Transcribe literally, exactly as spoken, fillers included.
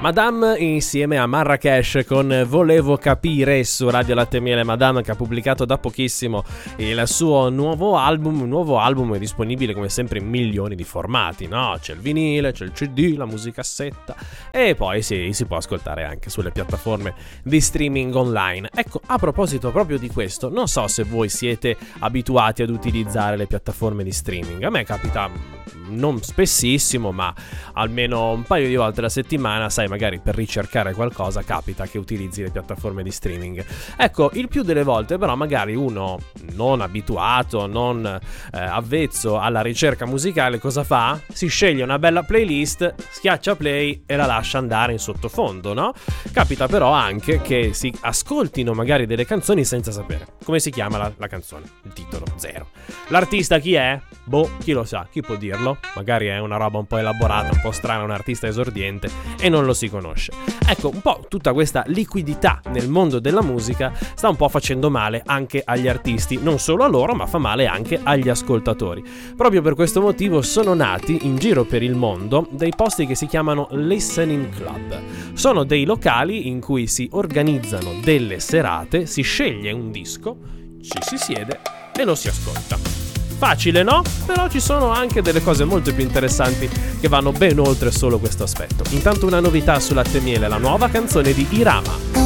Madame insieme a Marrakesh con Volevo capire su Radio Latte e Miele. Madame che ha pubblicato da pochissimo il suo nuovo album. Un nuovo album è disponibile come sempre in milioni di formati, no? C'è il vinile, c'è il C D, la musicassetta e poi si, si può ascoltare anche sulle piattaforme di streaming online. Ecco, a proposito proprio di questo, non so se voi siete abituati ad utilizzare le piattaforme di streaming. A me capita non spessissimo, ma almeno un paio di volte alla settimana, sai, magari per ricercare qualcosa capita che utilizzi le piattaforme di streaming. Ecco, il più delle volte però magari uno non abituato, non eh, avvezzo alla ricerca musicale, cosa fa? Si sceglie una bella playlist, schiaccia play e la lascia andare in sottofondo, no? Capita però anche che si ascoltino magari delle canzoni senza sapere come si chiama la, la canzone, il titolo, zero. L'artista chi è? Boh, chi lo sa, chi può dirlo? Magari è una roba un po' elaborata, un po' strana, un artista esordiente e non lo si conosce. Ecco, un po' tutta questa liquidità nel mondo della musica sta un po' facendo male anche agli artisti, non solo a loro, ma fa male anche agli ascoltatori. Proprio per questo motivo sono nati in giro per il mondo dei posti che si chiamano listening club. Sono dei locali in cui si organizzano delle serate, si sceglie un disco, ci si siede e lo si ascolta. Facile, no? Però ci sono anche delle cose molto più interessanti che vanno ben oltre solo questo aspetto. Intanto una novità su Latte e Miele, la nuova canzone di Irama.